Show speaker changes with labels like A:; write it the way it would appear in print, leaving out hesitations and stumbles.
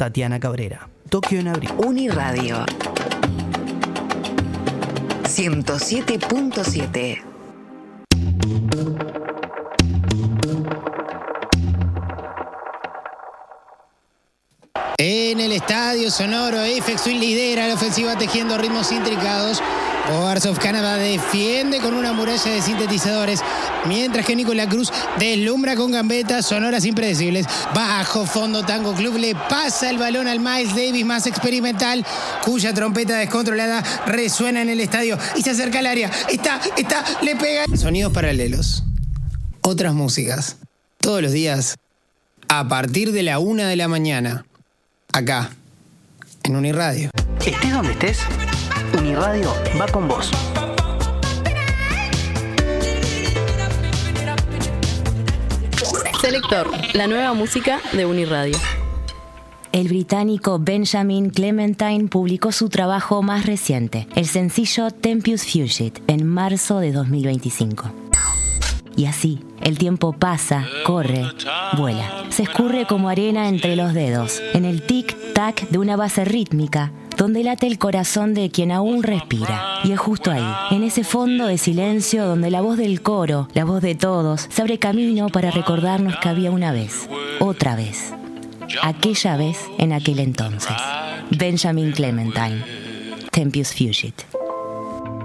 A: Tatiana Cabrera. Tokio en abril.
B: Uniradio 107.7.
C: En el estadio sonoro, Aphex Twin lidera la ofensiva tejiendo ritmos intricados. Boards of Canada defiende con una muralla de sintetizadores, mientras que Nicolás Cruz deslumbra con gambetas sonoras impredecibles. Bajo fondo, Tango Club le pasa el balón al Miles Davis más experimental, cuya trompeta descontrolada resuena en el estadio y se acerca al área. Le pega. Sonidos paralelos. Otras músicas. Todos los días, a partir de la 1 de la mañana. Acá, en Uniradio.
A: Estés donde estés, Uniradio va con vos.
D: Selector, la nueva música de Uniradio.
E: El británico Benjamin Clementine publicó su trabajo más reciente, el sencillo Tempus Fugit, en marzo de 2025. Y así, el tiempo pasa, corre, vuela. Se escurre como arena entre los dedos, en el tic-tac de una base rítmica, donde late el corazón de quien aún respira. Y es justo ahí, en ese fondo de silencio donde la voz del coro, la voz de todos, se abre camino para recordarnos que había una vez, otra vez. Aquella vez en aquel entonces. Benjamin Clementine, Tempus Fugit.